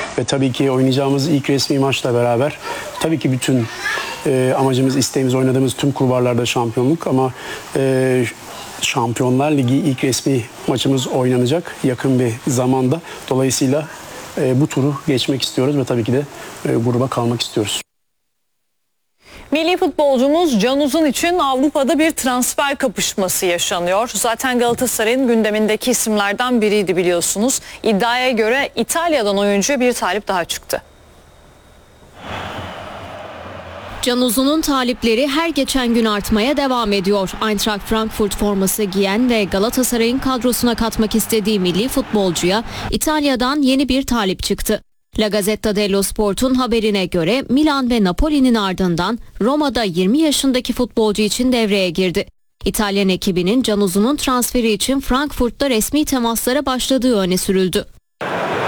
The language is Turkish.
ve tabii ki oynayacağımız ilk resmi maçla beraber tabii ki bütün amacımız, isteğimiz oynadığımız tüm kulvarlarda şampiyonluk ama Şampiyonlar Ligi ilk resmi maçımız oynanacak yakın bir zamanda. Dolayısıyla bu turu geçmek istiyoruz ve tabii ki de gruba kalmak istiyoruz. Milli futbolcumuz Can Uzun için Avrupa'da bir transfer kapışması yaşanıyor. Zaten Galatasaray'ın gündemindeki isimlerden biriydi biliyorsunuz. İddiaya göre İtalya'dan oyuncuya bir talip daha çıktı. Can Uzun'un talipleri her geçen gün artmaya devam ediyor. Eintracht Frankfurt forması giyen ve Galatasaray'ın kadrosuna katmak istediği milli futbolcuya İtalya'dan yeni bir talip çıktı. La Gazzetta dello Sport'un haberine göre Milan ve Napoli'nin ardından Roma'da 20 yaşındaki futbolcu için devreye girdi. İtalyan ekibinin Can Uzun'un transferi için Frankfurt'ta resmi temaslara başladığı öne sürüldü.